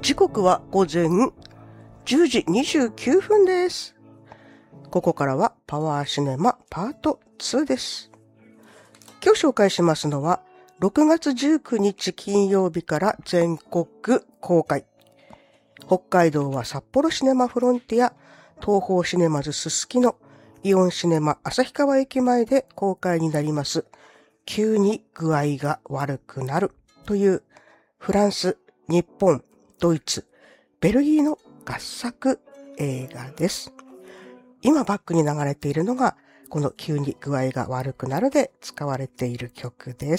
時刻は午前10時29分です。ここからはパワーシネマパート2です。今日紹介しますのは6月19日金曜日から全国公開。北海道は札幌シネマフロンティア、東宝シネマズすすきの、イオンシネマ旭川駅前で公開になります。急に具合が悪くなるというフランス、日本、ドイツ、ベルギーの合作映画です。今バックに流れているのがこの急に具合が悪くなるで使われている曲です。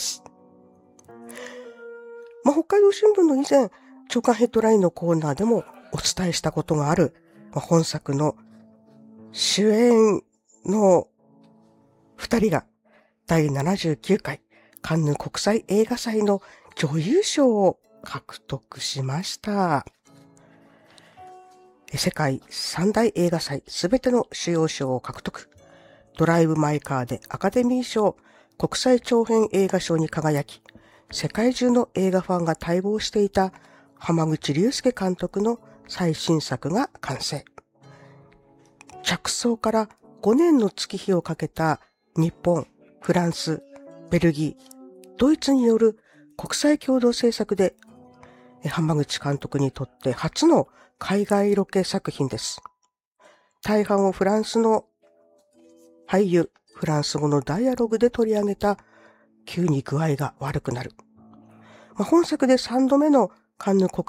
北海道新聞の以前、朝刊ヘッドラインのコーナーでもお伝えしたことがある、本作の主演の2人が第79回カンヌ国際映画祭の女優賞を獲得しました。世界三大映画祭すべての主要賞を獲得。ドライブ・マイ・カーでアカデミー賞、国際長編映画賞に輝き、世界中の映画ファンが待望していた濱口竜介監督の最新作が完成。着想から5年の月日をかけた日本、フランス、ベルギー、ドイツによる国際共同制作で、濱口監督にとって初の海外ロケ作品です。大半をフランスの俳優、フランス語のダイアログで取り上げた急に具合が悪くなる。本作で3度目のカンヌ国